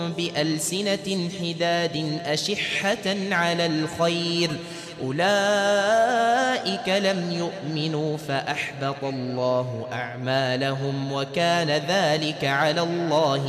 بألسنة حداد أشحة على الخير أولئك لم يؤمنوا فأحبط الله أعمالهم وكان ذلك على الله